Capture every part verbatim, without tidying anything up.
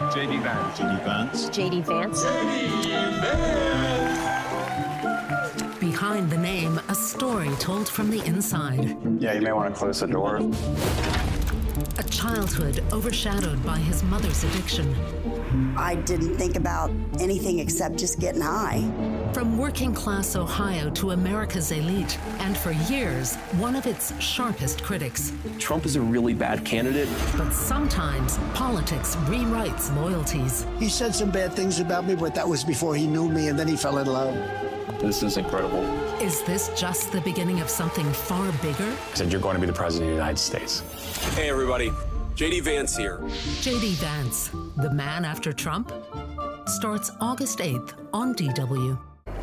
J D Vance. J D Vance. J D Vance. Behind the name, a story told from the inside. Yeah, you may want to close the door. A childhood overshadowed by his mother's addiction. I didn't think about anything except just getting high. From working-class Ohio to America's elite, and for years, one of its sharpest critics. Trump is a really bad candidate. But sometimes, politics rewrites loyalties. He said some bad things about me, but that was before he knew me, and then he fell in love. This is incredible. Is this just the beginning of something far bigger? Said you're going to be the president of the United States. Hey, everybody. J D Vance here. J D Vance, the man after Trump, starts August eighth on D W.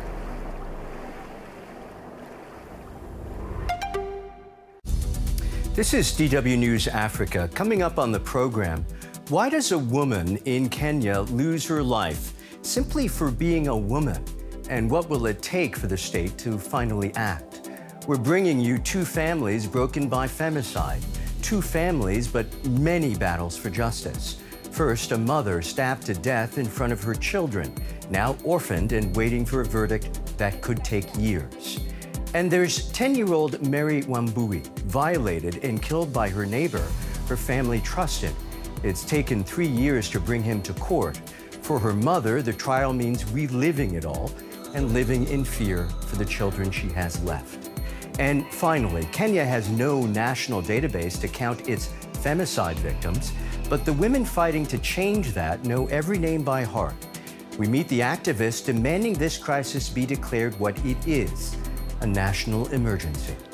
This is D W News Africa. Coming up on the program, why does a woman in Kenya lose her life simply for being a woman? And what will it take for the state to finally act? We're bringing you two families broken by femicide. Two families, but many battles for justice. First, a mother stabbed to death in front of her children, now orphaned and waiting for a verdict that could take years. And there's ten-year-old Mary Wambui, violated and killed by her neighbor her family trusted. It's taken three years to bring him to court. For her mother, the trial means reliving it all and living in fear for the children she has left. And finally, Kenya has no national database to count its femicide victims, but the women fighting to change that know every name by heart. We meet the activists demanding this crisis be declared what it is, a national emergency.